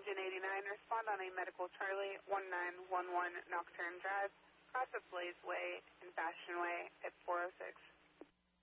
Agent 89, respond on a Medical Charlie 1911 Nocturne Drive, cross of Blaze Way and Bastion Way at 406.